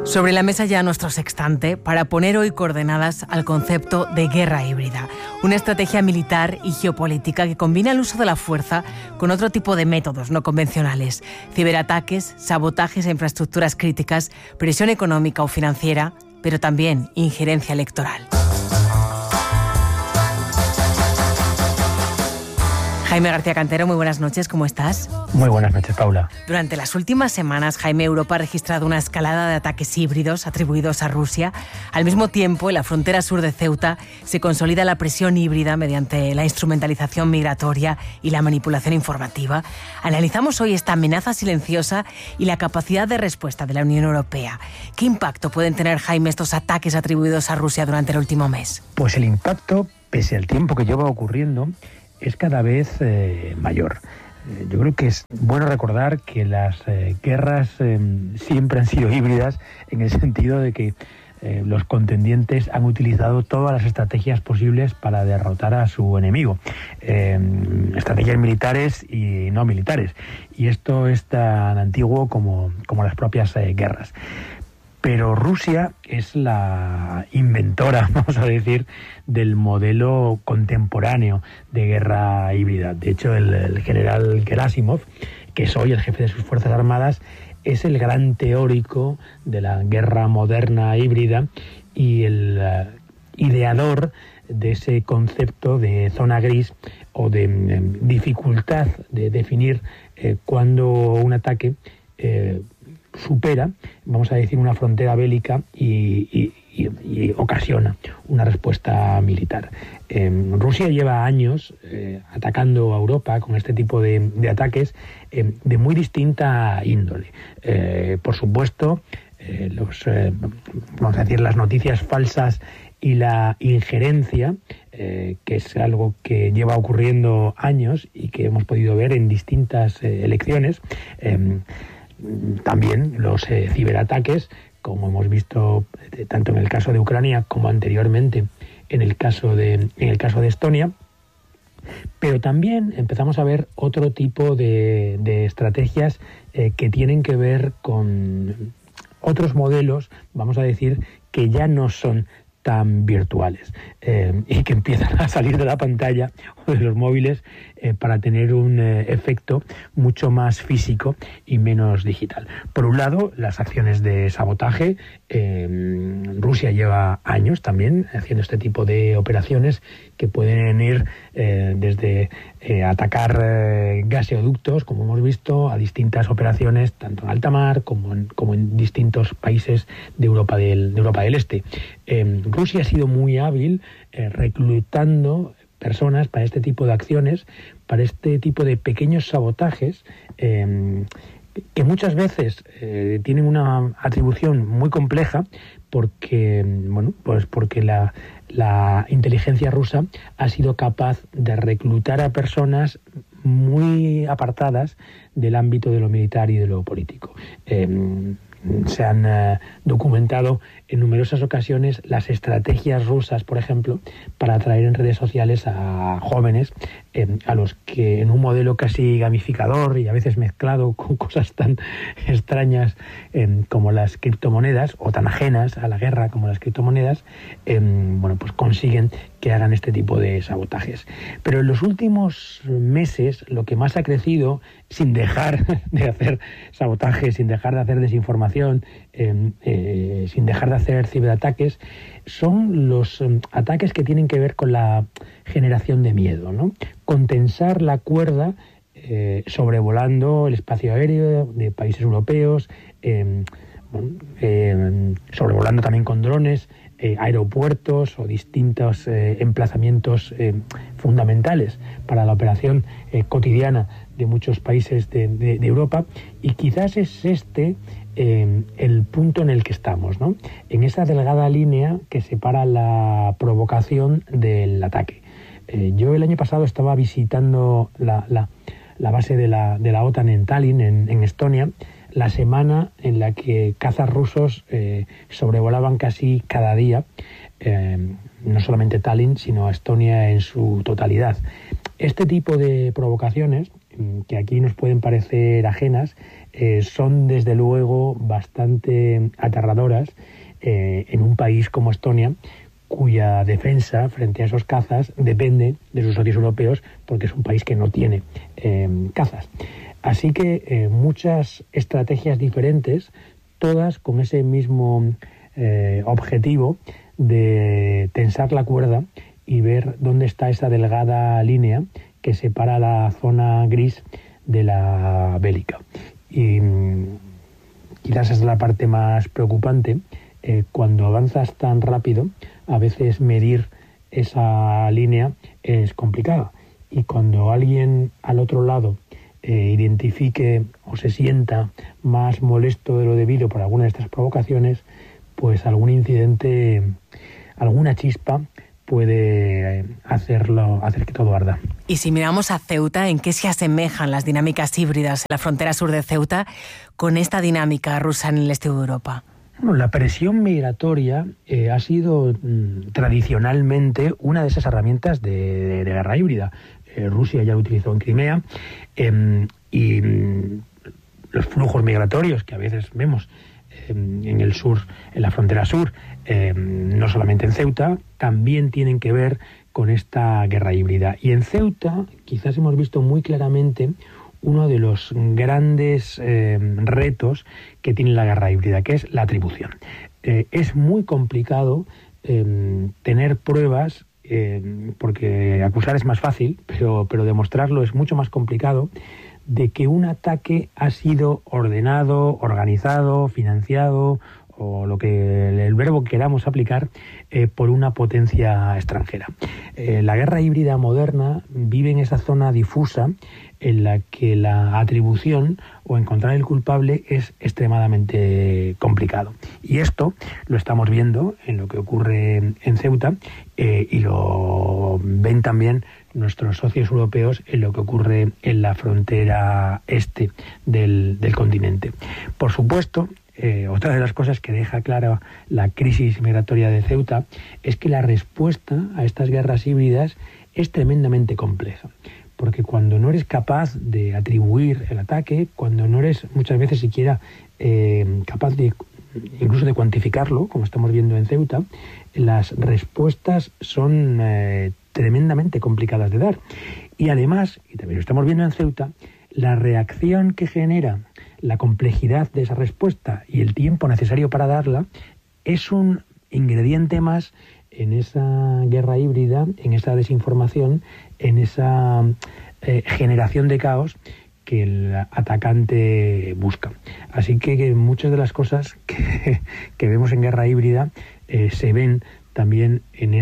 Sobre la mesa ya nuestro sextante para poner hoy coordenadas al concepto de guerra híbrida, una estrategia militar y geopolítica que combina el uso de la fuerza con otro tipo de métodos no convencionales: ciberataques, sabotajes a infraestructuras críticas, presión económica o financiera, pero también injerencia electoral. Jaime García Cantero, muy buenas noches, ¿cómo estás? Muy buenas noches, Paula. Durante las últimas semanas, Jaime, Europa ha registrado una escalada de ataques híbridos atribuidos a Rusia. Al mismo tiempo, en la frontera sur de Ceuta se consolida la presión híbrida mediante la instrumentalización migratoria y la manipulación informativa. Analizamos hoy esta amenaza silenciosa y la capacidad de respuesta de la Unión Europea. ¿Qué impacto pueden tener, Jaime, estos ataques atribuidos a Rusia durante el último mes? Pues el impacto, pese al tiempo que lleva ocurriendo, es cada vez mayor. Yo creo que es bueno recordar que las guerras siempre han sido híbridas, en el sentido de que los contendientes han utilizado todas las estrategias posibles para derrotar a su enemigo. Estrategias militares y no militares. Y esto es tan antiguo como las propias guerras. Pero Rusia es la inventora, vamos a decir, del modelo contemporáneo de guerra híbrida. De hecho, el general Gerasimov, que es hoy el jefe de sus Fuerzas Armadas, es el gran teórico de la guerra moderna híbrida y el ideador de ese concepto de zona gris o de dificultad de definir cuándo un ataque supera, vamos a decir, una frontera bélica y ocasiona una respuesta militar. Rusia lleva años atacando a Europa con este tipo de ataques de muy distinta índole. Por supuesto, vamos a decir, las noticias falsas y la injerencia, que es algo que lleva ocurriendo años y que hemos podido ver en distintas elecciones. También los ciberataques, como hemos visto tanto en el caso de Ucrania como anteriormente en el caso de Estonia. Pero también empezamos a ver otro tipo de estrategias que tienen que ver con otros modelos, vamos a decir, que ya no son tan virtuales y que empiezan a salir de la pantalla o de los móviles para tener un efecto mucho más físico y menos digital. Por un lado, las acciones de sabotaje. Rusia lleva años también haciendo este tipo de operaciones que pueden ir desde atacar gaseoductos, como hemos visto, a distintas operaciones tanto en alta mar como en distintos países de Europa del Este. Rusia ha sido muy hábil reclutando personas para este tipo de acciones, para este tipo de pequeños sabotajes que muchas veces tienen una atribución muy compleja porque la inteligencia rusa ha sido capaz de reclutar a personas muy apartadas del ámbito de lo militar y de lo político. Se han documentado en numerosas ocasiones las estrategias rusas, por ejemplo, para atraer en redes sociales a jóvenes a los que, en un modelo casi gamificador y a veces mezclado con cosas tan extrañas como las criptomonedas, o tan ajenas a la guerra como las criptomonedas, pues consiguen que hagan este tipo de sabotajes. Pero en los últimos meses lo que más ha crecido, sin dejar de hacer sabotajes, sin dejar de hacer desinformación, sin dejar de hacer ciberataques, son los ataques que tienen que ver con la generación de miedo, ¿no? Con tensar la cuerda sobrevolando el espacio aéreo de países europeos, sobrevolando también con drones aeropuertos o distintos emplazamientos fundamentales para la operación cotidiana de muchos países de Europa, y quizás es el punto en el que estamos, ¿no? En esa delgada línea que separa la provocación del ataque. Yo el año pasado estaba visitando la base de la OTAN en Tallinn, en Estonia, la semana en la que cazas rusos sobrevolaban casi cada día, no solamente Tallinn, sino Estonia en su totalidad. Este tipo de provocaciones, que aquí nos pueden parecer ajenas, son desde luego bastante aterradoras en un país como Estonia, cuya defensa frente a esos cazas depende de sus socios europeos, porque es un país que no tiene cazas. Así que muchas estrategias diferentes, todas con ese mismo objetivo de tensar la cuerda y ver dónde está esa delgada línea que separa la zona gris de la bélica. Y quizás es la parte más preocupante. Cuando avanzas tan rápido, a veces medir esa línea es complicado. Y cuando alguien al otro lado identifique o se sienta más molesto de lo debido por alguna de estas provocaciones, pues algún incidente, alguna chispa puede hacer que todo arda. Y si miramos a Ceuta, ¿en qué se asemejan las dinámicas híbridas en la frontera sur de Ceuta con esta dinámica rusa en el este de Europa? Bueno, la presión migratoria ha sido tradicionalmente una de esas herramientas de guerra híbrida. Rusia ya lo utilizó en Crimea, y los flujos migratorios que a veces vemos en el sur, en la frontera sur, no solamente en Ceuta, también tienen que ver con esta guerra híbrida. Y en Ceuta quizás hemos visto muy claramente uno de los grandes retos que tiene la guerra híbrida, que es la atribución. Es muy complicado tener pruebas, porque acusar es más fácil, pero demostrarlo es mucho más complicado, de que un ataque ha sido ordenado, organizado, financiado, o el verbo que queramos aplicar, por una potencia extranjera. La guerra híbrida moderna vive en esa zona difusa en la que la atribución o encontrar el culpable es extremadamente complicado. Y esto lo estamos viendo en lo que ocurre en Ceuta, y lo ven también nuestros socios europeos en lo que ocurre en la frontera este del continente. Por supuesto, otra de las cosas que deja clara la crisis migratoria de Ceuta es que la respuesta a estas guerras híbridas es tremendamente compleja. Porque cuando no eres capaz de atribuir el ataque, cuando no eres muchas veces siquiera capaz de incluso de cuantificarlo, como estamos viendo en Ceuta, las respuestas son tremendamente complicadas de dar. Y además, y también lo estamos viendo en Ceuta, la reacción que genera la complejidad de esa respuesta y el tiempo necesario para darla es un ingrediente más en esa guerra híbrida, en esa desinformación, en esa generación de caos que el atacante busca. Así que muchas de las cosas que vemos en guerra híbrida se ven también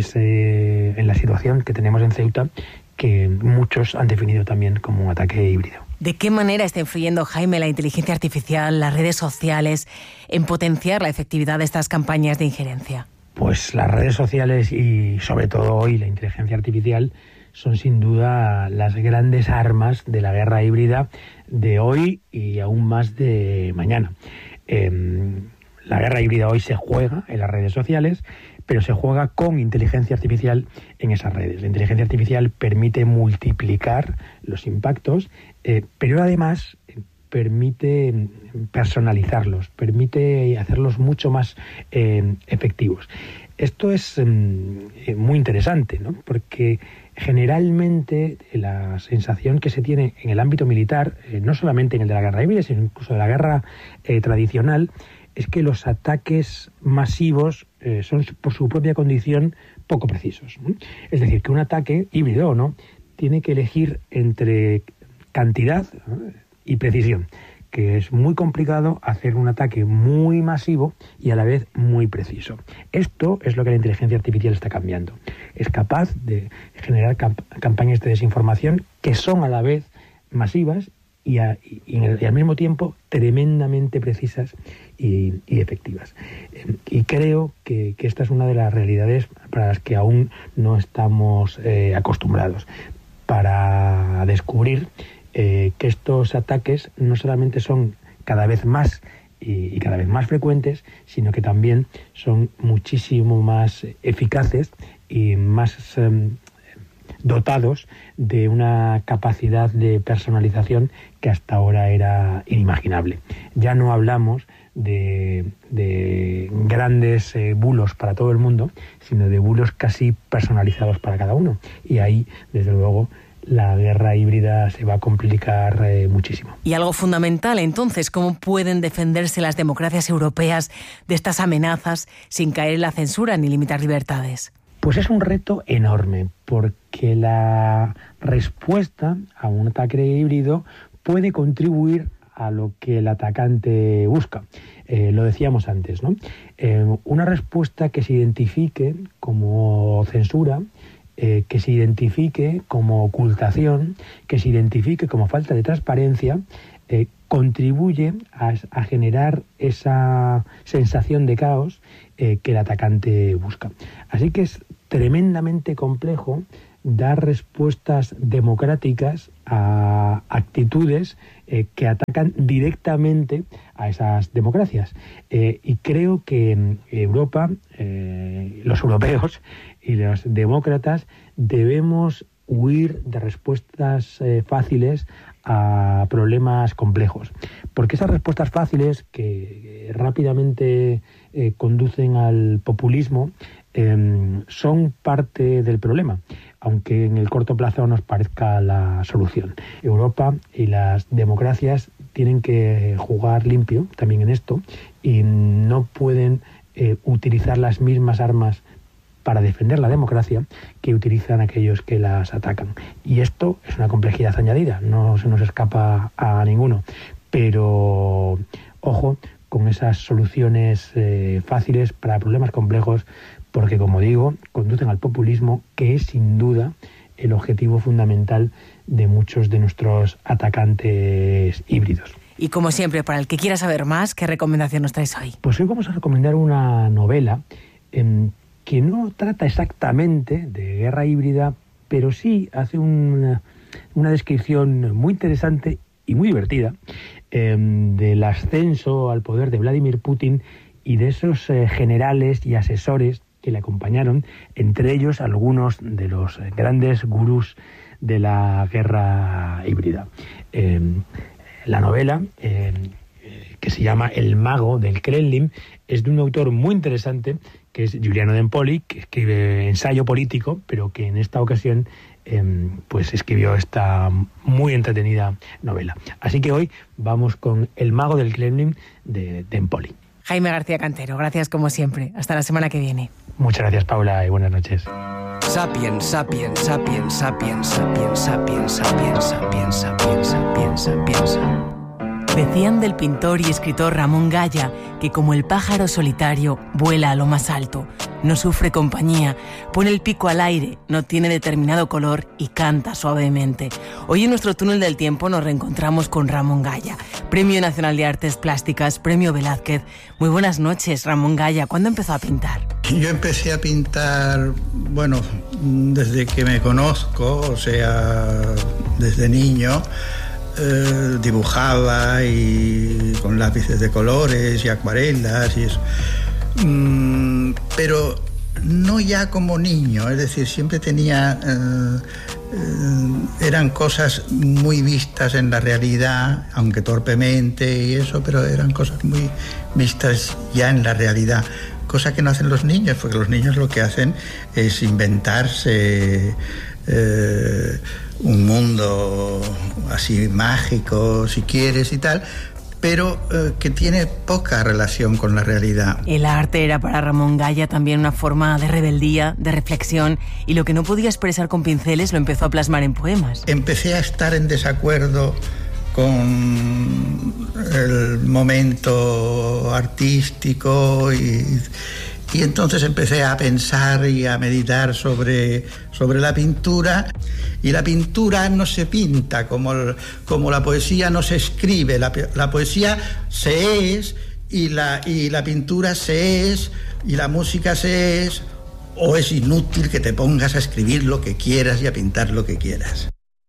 en la situación que tenemos en Ceuta, que muchos han definido también como un ataque híbrido. ¿De qué manera está influyendo, Jaime, la inteligencia artificial, las redes sociales, en potenciar la efectividad de estas campañas de injerencia? Pues las redes sociales y sobre todo hoy la inteligencia artificial son sin duda las grandes armas de la guerra híbrida de hoy y aún más de mañana. La guerra híbrida hoy se juega en las redes sociales, pero se juega con inteligencia artificial en esas redes. La inteligencia artificial permite multiplicar los impactos, pero además permite personalizarlos, permite hacerlos mucho más efectivos. Esto es muy interesante, ¿no? Porque generalmente la sensación que se tiene en el ámbito militar, no solamente en el de la guerra híbrida, sino incluso de la guerra tradicional, es que los ataques masivos son por su propia condición poco precisos, ¿no? Es decir, que un ataque híbrido o no tiene que elegir entre cantidad, ¿no?, y precisión, que es muy complicado hacer un ataque muy masivo y a la vez muy preciso. Esto es lo que la inteligencia artificial está cambiando. Es capaz de generar campañas de desinformación que son a la vez masivas y al mismo tiempo tremendamente precisas y efectivas. Y creo que esta es una de las realidades para las que aún no estamos acostumbrados, para descubrir que estos ataques no solamente son cada vez más y cada vez más frecuentes, sino que también son muchísimo más eficaces y más dotados de una capacidad de personalización que hasta ahora era inimaginable. Ya no hablamos de grandes bulos para todo el mundo, sino de bulos casi personalizados para cada uno. Y ahí, desde luego, la guerra híbrida se va a complicar muchísimo. Y algo fundamental, entonces, ¿cómo pueden defenderse las democracias europeas de estas amenazas sin caer en la censura ni limitar libertades? Pues es un reto enorme, porque la respuesta a un ataque híbrido puede contribuir a lo que el atacante busca. Lo decíamos antes, ¿no? Una respuesta que se identifique como censura, que se identifique como ocultación, que se identifique como falta de transparencia, contribuye a generar esa sensación de caos que el atacante busca. Así que es tremendamente complejo dar respuestas democráticas a actitudes que atacan directamente a esas democracias. Y creo que Europa, los europeos y los demócratas debemos huir de respuestas fáciles a problemas complejos. Porque esas respuestas fáciles que rápidamente conducen al populismo son parte del problema, aunque en el corto plazo nos parezca la solución. Europa y las democracias tienen que jugar limpio también en esto y no pueden utilizar las mismas armas para defender la democracia que utilizan aquellos que las atacan. Y esto es una complejidad añadida, no se nos escapa a ninguno. Pero ojo con esas soluciones fáciles para problemas complejos, porque, como digo, conducen al populismo, que es sin duda el objetivo fundamental de muchos de nuestros atacantes híbridos. Y como siempre, para el que quiera saber más, ¿qué recomendación nos traes hoy? Pues hoy vamos a recomendar una novela que no trata exactamente de guerra híbrida, pero sí hace una descripción muy interesante y muy divertida del ascenso al poder de Vladimir Putin y de esos generales y asesores que le acompañaron, entre ellos algunos de los grandes gurús de la guerra híbrida. La novela, que se llama El mago del Kremlin, es de un autor muy interesante, que es Giuliano d'Empoli, que escribe ensayo político, pero que en esta ocasión pues escribió esta muy entretenida novela. Así que hoy vamos con El mago del Kremlin de Empoli. Jaime García Cantero, gracias como siempre. Hasta la semana que viene. Muchas gracias, Paula, y buenas noches. Sapiens, sapiens, sapiens, sapiens, sapiens, sapiens, sapiens, sapiens, sapiens, sapiens, sapiens. Decían del pintor y escritor Ramón Gaya que como el pájaro solitario vuela a lo más alto, no sufre compañía, pone el pico al aire, no tiene determinado color y canta suavemente. Hoy en nuestro túnel del tiempo nos reencontramos con Ramón Gaya, Premio Nacional de Artes Plásticas, Premio Velázquez. Muy buenas noches, Ramón Gaya. ¿Cuándo empezó a pintar? Yo empecé a pintar, bueno, desde que me conozco, o sea, desde niño. Dibujaba y con lápices de colores y acuarelas y eso. Pero no ya como niño, es decir, siempre tenía eran cosas muy vistas en la realidad, aunque torpemente y eso, pero eran cosas muy vistas ya en la realidad, cosa que no hacen los niños, porque los niños lo que hacen es inventarse un mundo así mágico, si quieres, y tal, pero que tiene poca relación con la realidad. El arte era para Ramón Gaya también una forma de rebeldía, de reflexión, y lo que no podía expresar con pinceles lo empezó a plasmar en poemas. Empecé a estar en desacuerdo con el momento artístico y entonces empecé a pensar y a meditar sobre la pintura. Y la pintura no se pinta como la poesía no se escribe. La poesía se es y la pintura se es y la música se es, o es inútil que te pongas a escribir lo que quieras y a pintar lo que quieras.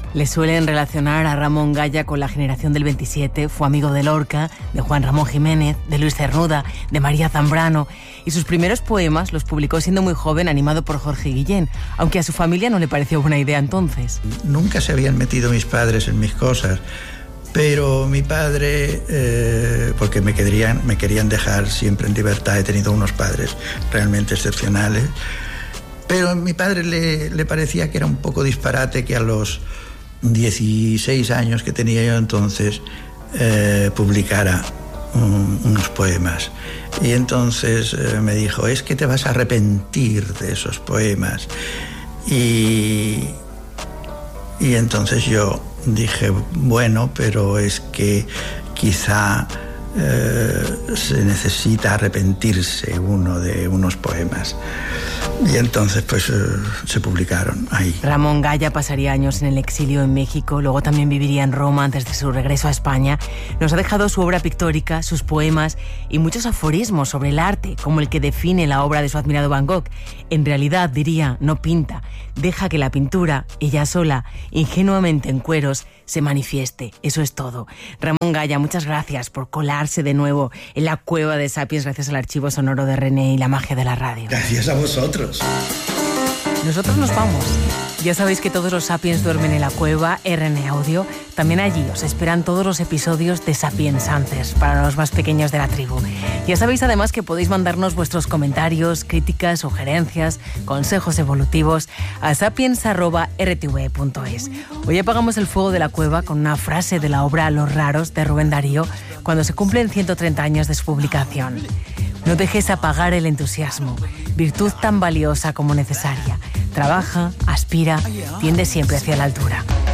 Le suelen relacionar a Ramón Gaya con la generación del 27, fue amigo de Lorca, de Juan Ramón Jiménez, de Luis Cernuda, de María Zambrano, y sus primeros poemas los publicó siendo muy joven, animado por Jorge Guillén, aunque a su familia no le pareció buena idea entonces. Nunca se habían metido mis padres en mis cosas, pero mi padre, porque me querían dejar siempre en libertad, he tenido unos padres realmente excepcionales, pero a mi padre le parecía que era un poco disparate que a los 16 años que tenía yo entonces publicara unos poemas. Y entonces me dijo, es que te vas a arrepentir de esos poemas. Y entonces yo dije, bueno, pero es que quizá se necesita arrepentirse uno de unos poemas. Y entonces pues se publicaron ahí. Ramón Gaya pasaría años en el exilio en México, luego también viviría en Roma antes de su regreso a España. Nos ha dejado su obra pictórica, sus poemas y muchos aforismos sobre el arte, como el que define la obra de su admirado Van Gogh. En realidad, diría, no pinta, deja que la pintura, ella sola, ingenuamente en cueros, se manifieste. Eso es todo. Ramón Gaya, muchas gracias por colarse de nuevo en la cueva de Sapiens gracias al archivo sonoro de René y la magia de la radio. Gracias a vosotros. Nosotros nos vamos. Ya sabéis que todos los Sapiens duermen en la cueva RN Audio. También allí os esperan todos los episodios de Sapiens Antes para los más pequeños de la tribu. Ya sabéis además que podéis mandarnos vuestros comentarios, críticas, sugerencias, consejos evolutivos a sapiens@rtve.es. Hoy apagamos el fuego de la cueva con una frase de la obra Los Raros de Rubén Darío cuando se cumplen 130 años de su publicación. No dejes apagar el entusiasmo, virtud tan valiosa como necesaria. Trabaja, aspira, tiende siempre hacia la altura.